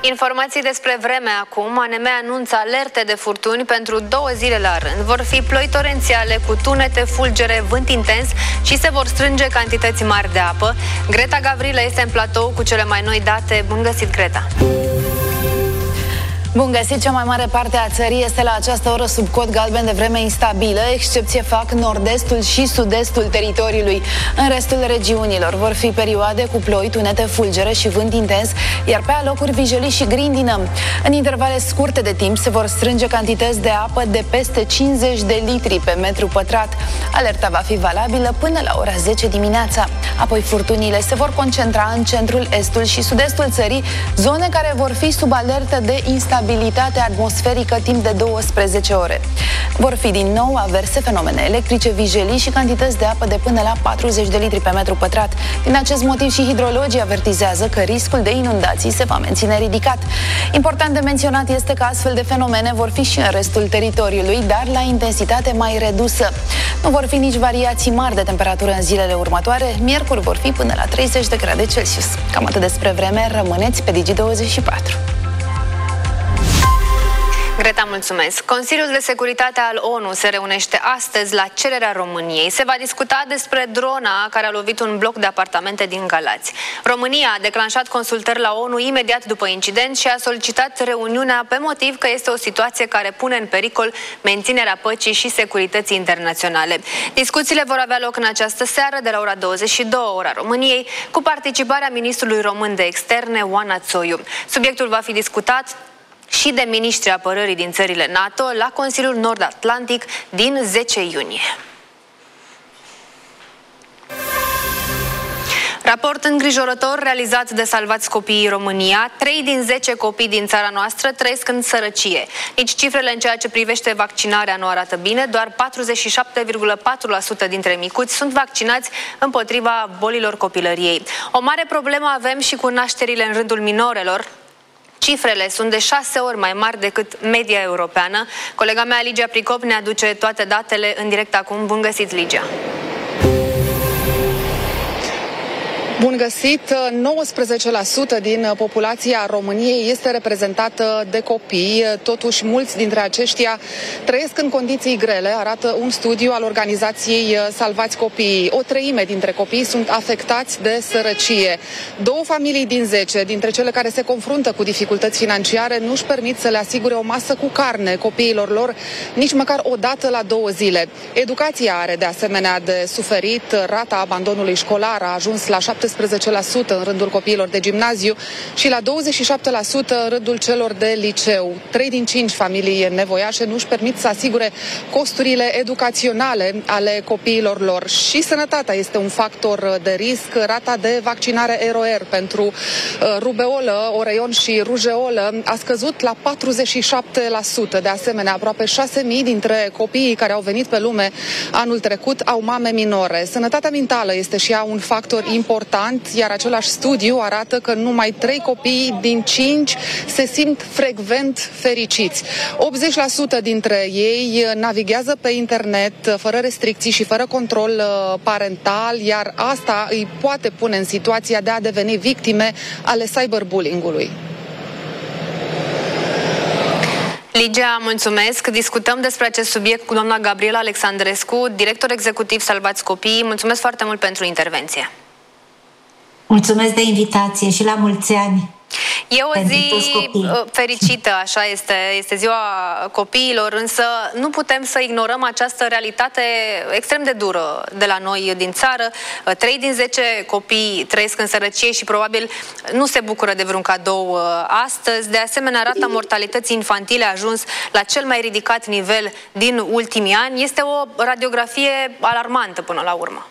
Informații despre vreme acum. ANM anunță alerte de furtuni pentru 2 zile la rând. Vor fi ploi torențiale cu tunete, fulgere, vânt intens și se vor strânge cantități mari de apă. Greta Gavrilă este în platou cu cele mai noi date. Bun găsit, Greta! Bun găsit! Cea mai mare parte a țării este la această oră sub cod galben de vreme instabilă. Excepție fac nord-estul și sud-estul teritoriului. În restul regiunilor vor fi perioade cu ploi, tunete, fulgere și vânt intens, iar pe alocuri vijelii și grindină. În intervale scurte de timp se vor strânge cantități de apă de peste 50 de litri pe metru pătrat. Alerta va fi valabilă până la ora 10 dimineața. Apoi furtunile se vor concentra în centrul, estul și sud-estul țării, zone care vor fi sub alertă de instabilitate atmosferică timp de 12 ore. Vor fi din nou averse, fenomene electrice, vijelii și cantități de apă de până la 40 de litri pe metru pătrat. Din acest motiv și hidrologii avertizează că riscul de inundații se va menține ridicat. Important de menționat este că astfel de fenomene vor fi și în restul teritoriului, dar la intensitate mai redusă. Nu vor fi nici variații mari de temperatură în zilele următoare. Miercuri vor fi până la 30 de grade Celsius. Cam atât despre vreme. Rămâneți pe Digi24. Greta, mulțumesc. Consiliul de Securitate al ONU se reunește astăzi la cererea României. Se va discuta despre drona care a lovit un bloc de apartamente din Galați. România a declanșat consultări la ONU imediat după incident și a solicitat reuniunea pe motiv că este o situație care pune în pericol menținerea păcii și securității internaționale. Discuțiile vor avea loc în această seară de la ora 22, ora României, cu participarea ministrului român de externe, Oana Țoiu. Subiectul va fi discutat și de miniștrii apărării din țările NATO la Consiliul Nord-Atlantic din 10 iunie. Raport îngrijorător realizat de Salvați Copiii România. 3 din 10 copii din țara noastră trăiesc în sărăcie. Nici cifrele în ceea ce privește vaccinarea nu arată bine. Doar 47,4% dintre micuți sunt vaccinați împotriva bolilor copilăriei. O mare problemă avem și cu nașterile în rândul minorelor. Cifrele sunt de 6 ori mai mari decât media europeană. Colega mea, Ligia Pricop, ne aduce toate datele în direct acum. Bun găsit, Ligia! Bun găsit! 19% din populația României este reprezentată de copii. Totuși, mulți dintre aceștia trăiesc în condiții grele, arată un studiu al organizației Salvați Copiii. O treime dintre copii sunt afectați de sărăcie. 2 familii din 10 dintre cele care se confruntă cu dificultăți financiare nu își permit să le asigure o masă cu carne copiilor lor, nici măcar o dată la 2 zile. Educația are de asemenea de suferit. Rata abandonului școlar a ajuns la 17% în rândul copiilor de gimnaziu și la 27% în rândul celor de liceu. 3 din 5 familii nevoiașe nu își permit să asigure costurile educaționale ale copiilor lor. Și sănătatea este un factor de risc. Rata de vaccinare ROR pentru rubeolă, oreion și rujeolă a scăzut la 47%. De asemenea, aproape 6.000 dintre copiii care au venit pe lume anul trecut au mame minore. Sănătatea mentală este și ea un factor important, iar același studiu arată că numai 3 copii din 5 se simt frecvent fericiți. 80% dintre ei navighează pe internet fără restricții și fără control parental, iar asta îi poate pune în situația de a deveni victime ale cyberbullying-ului. Ligia, mulțumesc. Discutăm despre acest subiect cu doamna Gabriela Alexandrescu, director executiv Salvați Copiii. Mulțumesc foarte mult pentru intervenție. Mulțumesc de invitație și la mulți ani. E o zi fericită, așa este, este ziua copiilor, însă nu putem să ignorăm această realitate extrem de dură de la noi din țară. 3 din 10 copii trăiesc în sărăcie și probabil nu se bucură de vreun cadou astăzi. De asemenea, rata mortalității infantile a ajuns la cel mai ridicat nivel din ultimii ani. Este o radiografie alarmantă până la urmă.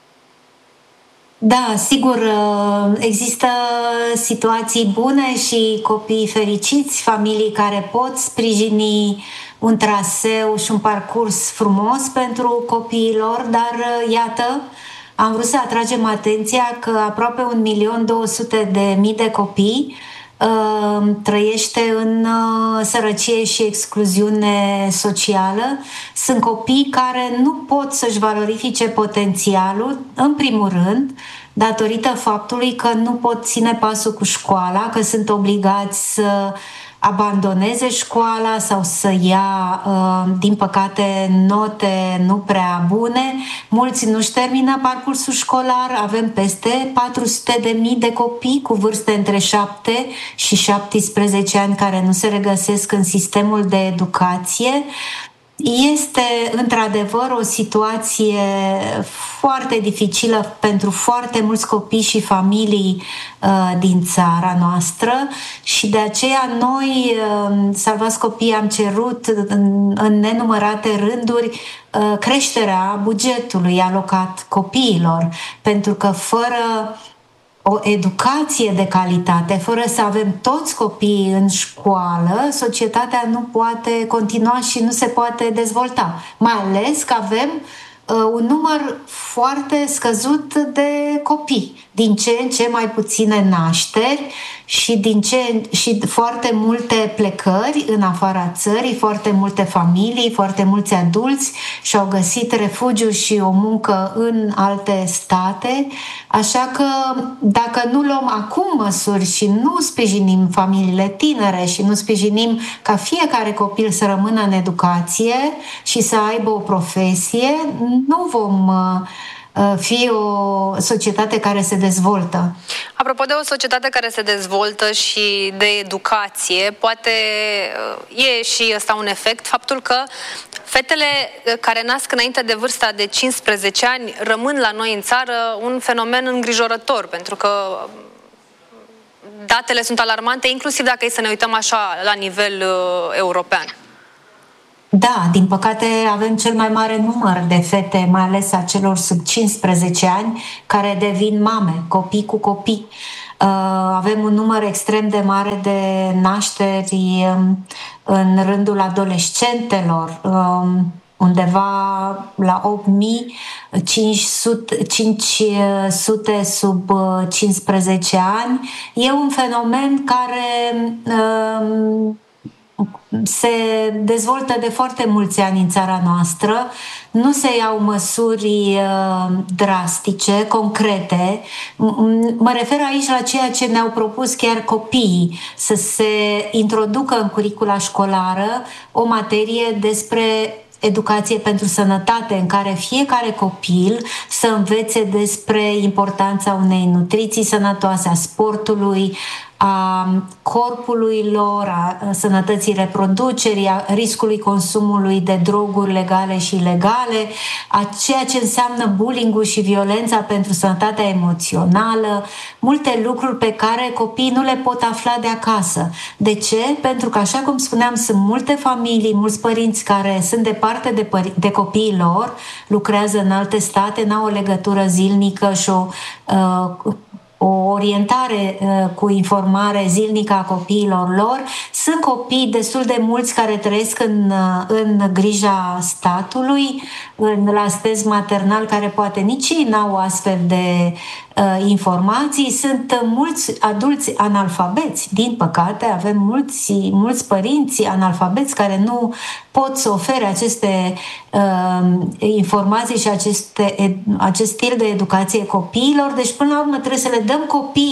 Da, sigur, există situații bune și copii fericiți, familii care pot sprijini un traseu și un parcurs frumos pentru copiilor, dar iată, am vrut să atragem atenția că aproape 1.200.000 de copii trăiește în sărăcie și excluziune socială. Sunt copii care nu pot să-și valorifice potențialul, în primul rând, datorită faptului că nu pot ține pasul cu școala, că sunt obligați să abandoneze școala sau să ia, din păcate, note nu prea bune. Mulți nu-și termină parcursul școlar. Avem peste 400.000 de copii cu vârste între 7 și 17 ani care nu se regăsesc în sistemul de educație. Este într-adevăr o situație foarte dificilă pentru foarte mulți copii și familii din țara noastră și de aceea noi, Salvați Copiii, am cerut în nenumărate rânduri creșterea bugetului alocat copiilor, pentru că fără o educație de calitate, fără să avem toți copiii în școală, societatea nu poate continua și nu se poate dezvolta. Mai ales că avem un număr foarte scăzut de copii, din ce în ce mai puține nașteri și foarte multe plecări în afara țării, foarte multe familii, foarte mulți adulți și-au găsit refugiu și o muncă în alte state. Așa că dacă nu luăm acum măsuri și nu sprijinim familiile tinere și nu sprijinim ca fiecare copil să rămână în educație și să aibă o profesie, nu vom fi o societate care se dezvoltă. Apropo de o societate care se dezvoltă și de educație, poate e și ăsta un efect, faptul că fetele care nasc înainte de vârsta de 15 ani rămân la noi în țară un fenomen îngrijorător, pentru că datele sunt alarmante, inclusiv dacă e să ne uităm așa la nivel european. Da, din păcate avem cel mai mare număr de fete, mai ales a celor sub 15 ani, care devin mame, copii cu copii. Avem un număr extrem de mare de nașteri în rândul adolescentelor, undeva la 8.500 sub 15 ani. E un fenomen care se dezvoltă de foarte mulți ani în țara noastră. Nu se iau măsuri drastice, concrete. Mă refer aici la ceea ce ne-au propus chiar copiii, să se introducă în curicula școlară o materie despre educație pentru sănătate, în care fiecare copil să învețe despre importanța unei nutriții sănătoase, a sportului, a corpului lor, a sănătății reproducerii, a riscului consumului de droguri legale și ilegale, a ceea ce înseamnă bullying-ul și violența pentru sănătatea emoțională, multe lucruri pe care copiii nu le pot afla de acasă. De ce? Pentru că, așa cum spuneam, sunt multe familii, mulți părinți care sunt departe de copiii lor, lucrează în alte state, n-au o legătură zilnică și o orientare cu informare zilnică a copiilor lor. Sunt copii destul de mulți care trăiesc în grija statului, la stez maternal, care poate nici ei n-au astfel de informații. Sunt mulți adulți analfabeți. Din păcate, avem mulți părinți analfabeți care nu pot să ofere aceste informații și acest stil de educație copiilor. Deci, până la urmă, trebuie să le dăm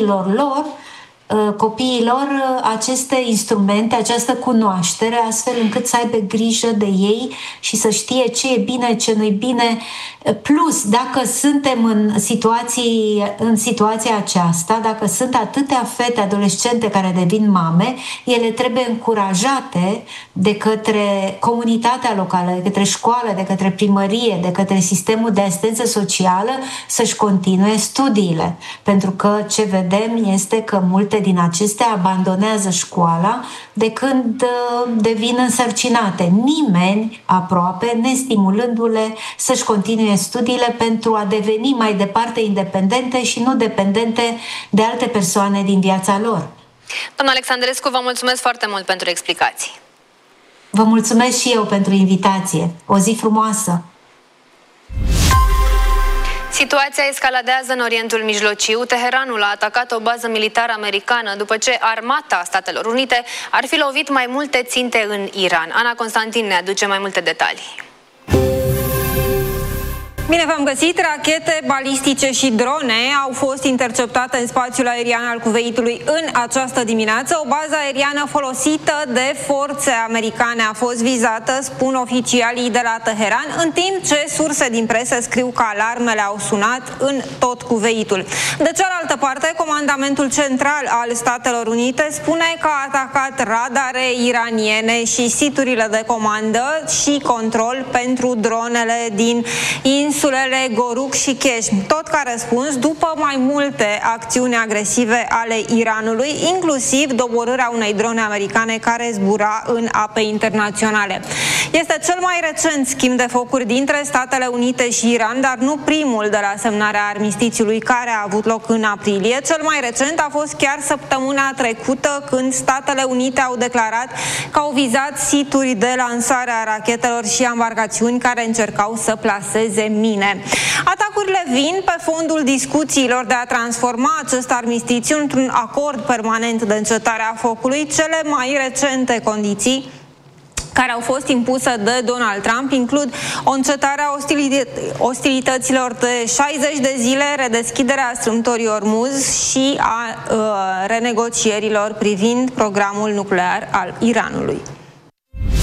copiilor aceste instrumente, această cunoaștere, astfel încât să aibă grijă de ei și să știe ce e bine, ce nu e bine. Plus, dacă suntem în situația aceasta, dacă sunt atâtea fete adolescente care devin mame, ele trebuie încurajate de către comunitatea locală, de către școală, de către primărie, de către sistemul de asistență socială să-și continue studiile. Pentru că ce vedem este că multe din acestea abandonează școala de când devin însărcinate. Nimeni aproape nestimulându-le să-și continue studiile pentru a deveni mai departe independente și nu dependente de alte persoane din viața lor. Doamna Alexandrescu, vă mulțumesc foarte mult pentru explicații. Vă mulțumesc și eu pentru invitație. O zi frumoasă! Situația escaladează în Orientul Mijlociu. Teheranul a atacat o bază militară americană după ce armata Statelor Unite ar fi lovit mai multe ținte în Iran. Ana Constantin ne aduce mai multe detalii. Bine v-am găsit! Rachete balistice și drone au fost interceptate în spațiul aerian al Kuwaitului în această dimineață. O bază aeriană folosită de forțe americane a fost vizată, spun oficialii de la Teheran, în timp ce surse din presă scriu că alarmele au sunat în tot Kuwaitul. De cealaltă parte, Comandamentul Central al Statelor Unite spune că a atacat radare iraniene și siturile de comandă și control pentru dronele din insulele Goruk și Keshm, tot ca răspuns după mai multe acțiuni agresive ale Iranului, inclusiv doborârea unei drone americane care zbura în ape internaționale. Este cel mai recent schimb de focuri dintre Statele Unite și Iran, dar nu primul de la semnarea armistițiului care a avut loc în aprilie. Cel mai recent a fost chiar săptămâna trecută, când Statele Unite au declarat că au vizat situri de lansare a rachetelor și embarcațiuni care încercau să plaseze mine. Atacurile vin pe fondul discuțiilor de a transforma acest armistițiu într-un acord permanent de încetare a focului. Cele mai recente condiții care au fost impuse de Donald Trump includ o încetare a ostilităților de 60 de zile, redeschiderea strâmtorii Ormuz și a renegocierilor privind programul nuclear al Iranului.